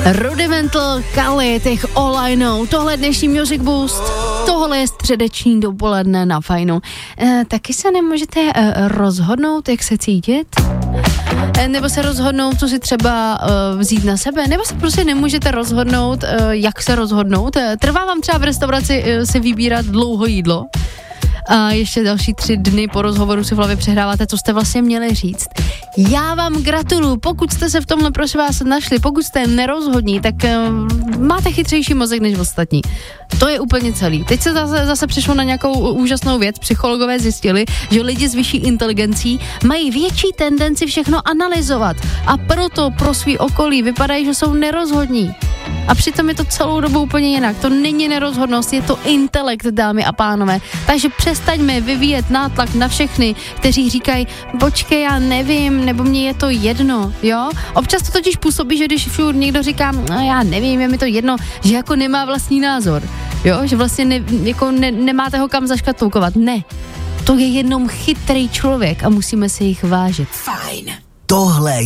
Rudimental, Kali, těch All I Know, tohle dnešní Music Boost, tohle je středeční dopoledne na Fajnu. Taky se nemůžete rozhodnout, jak se cítit? Nebo se rozhodnout, co si třeba vzít na sebe? Nebo se prostě nemůžete rozhodnout, jak se rozhodnout? Trvá vám třeba v restauraci si vybírat dlouho jídlo? A ještě další 3 dny po rozhovoru si v hlavě přehráváte, co jste vlastně měli říct. Já vám gratuluju, pokud jste se v tomhle prosím vás našli, pokud jste nerozhodní, tak máte chytřejší mozek než ostatní. To je úplně celý. Teď se zase přišlo na nějakou úžasnou věc. Psychologové zjistili, že lidi s vyšší inteligencí mají větší tendenci všechno analyzovat a proto pro svý okolí vypadají, že jsou nerozhodní. A přitom je to celou dobu úplně jinak. To není nerozhodnost, je to intelekt, dámy a pánové. Takže přestaňme vyvíjet nátlak na všechny, kteří říkají, počkej, já nevím, nebo mně je to jedno, jo? Občas to totiž působí, že když někdo říká, já nevím, je mi to jedno, že jako nemá vlastní názor, jo? Že vlastně nemáte ho kam zaškatulkovat. Ne, to je jenom chytrý člověk a musíme si jich vážit. Fajn. Tohle